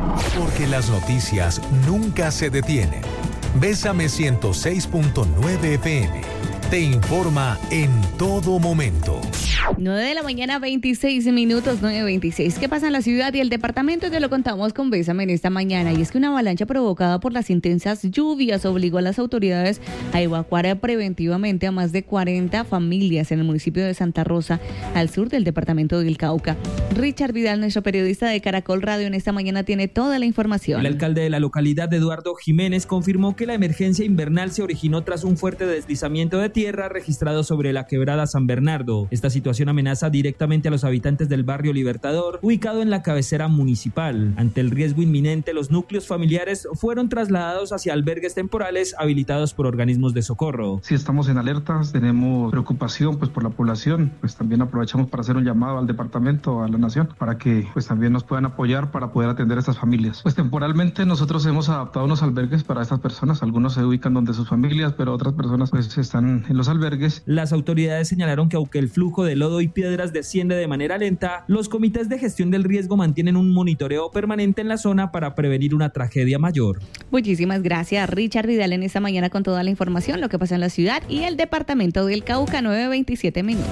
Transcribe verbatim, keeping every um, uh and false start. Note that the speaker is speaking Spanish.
Porque las noticias nunca se detienen. Bésame ciento seis punto nueve F M. Te informa en todo momento. nueve de la mañana, veintiséis minutos, nueve veintiséis. ¿Qué pasa en la ciudad y el departamento? Te lo contamos con Bésame en esta mañana. Y es que una avalancha provocada por las intensas lluvias obligó a las autoridades a evacuar preventivamente a más de cuarenta familias en el municipio de Santa Rosa, al sur del departamento del Cauca. Richard Vidal, nuestro periodista de Caracol Radio, en esta mañana tiene toda la información. El alcalde de la localidad, Eduardo Jiménez, confirmó que la emergencia invernal se originó tras un fuerte deslizamiento de tierra registrado sobre la quebrada San Bernardo. Esta situación amenaza directamente a los habitantes del barrio Libertador, ubicado en la cabecera municipal. Ante el riesgo inminente, los núcleos familiares fueron trasladados hacia albergues temporales habilitados por organismos de socorro. Sí, estamos en alertas, tenemos preocupación pues por la población, pues también aprovechamos para hacer un llamado al departamento, a la nación, para que pues también nos puedan apoyar para poder atender a estas familias. Pues temporalmente nosotros hemos adaptado unos albergues para estas personas, algunos se ubican donde sus familias, pero otras personas pues están en los albergues. Las autoridades señalaron que aunque el flujo de lodo y piedras desciende de manera lenta, los comités de gestión del riesgo mantienen un monitoreo permanente en la zona para prevenir una tragedia mayor. Muchísimas gracias, Richard Vidal, en esta mañana con toda la información, lo que pasa en la ciudad y el departamento del Cauca. Nueve veintisiete minutos.